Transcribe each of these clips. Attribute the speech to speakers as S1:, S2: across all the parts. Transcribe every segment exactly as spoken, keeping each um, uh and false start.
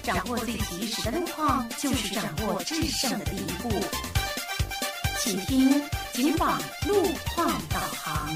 S1: 掌握最及时的路况，就是掌握制胜的第一步。请听警网路况导航。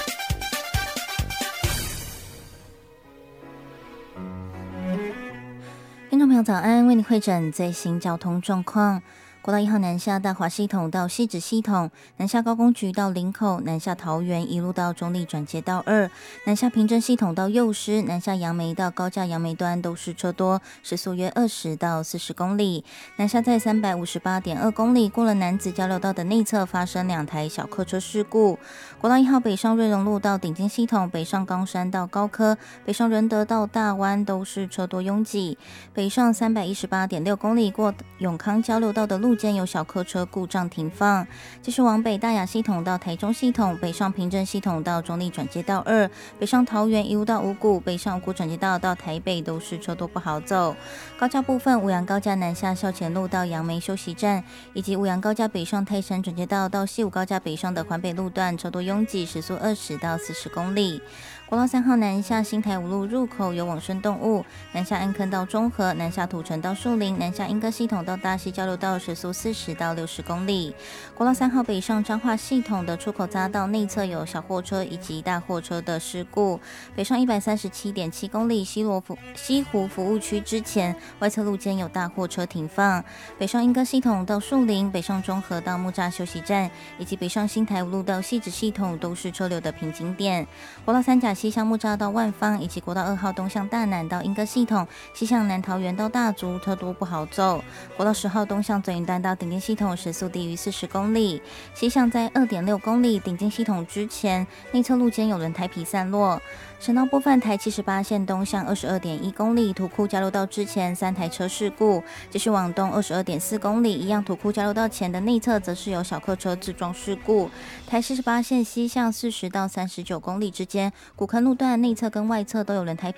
S2: 听众朋友早安，为你汇诊最新交通状况。国道一号南下大华系统到汐止系统，南下高工局到林口，南下桃园一路到中立转接道二，南下平镇系统到幼师，南下杨梅到高架杨梅端都是车多，时速约二十到四十公里。南下在三百五十八点二公里，过了楠梓交流道的内侧发生两台小客车事故。国道一号北上瑞隆路到顶金系统，北上冈山到高科，北上仁德到大湾都是车多拥挤。北上三百一十八点六公里，过永康交流道的路间有小客车故障停放。继续往北大雅系统到台中系统，北上平镇系统到中立转接道二，北上桃园一路到五股，北上五股转接道到台北都是车多不好走。高架部分，五杨高架南下校前路到杨梅休息站，以及五杨高架北上泰山转接道到西武高架北上的环北路段车多拥挤，时速二十到四十公里。国道三号南下新台五路入口有往生动物，南下安坑到中和，南下土城到树林，南下莺歌系统到大溪交流道时速四十到六十公里。国道三号北上彰化系统的出口匝道内侧有小货车以及大货车的事故，北上一百三十七点七公里西罗服西湖服务区之前外侧路间有大货车停放，北上莺歌系统到树林，北上中和到木栅休息站，以及北上新台五路到汐止系统都是车流的瓶颈点。国道三甲西向木栅到万芳，以及国道二号东向大南到莺歌系统，西向南桃园到大竹车多不好走。国道十号东向左营段到顶金系统时速低于四十公里，西向在 二点六公里，顶金系统之前内侧路间有轮胎皮散落。省道部分，台七十八线东向 二十二点一公里，土库交流道之前三台车事故，继续往东 二十二点四公里，一样土库交流道前的内侧则是有小客车自撞事故。台七十八线西向四十到三十九公里之间，古坑路段内侧跟外侧都有轮胎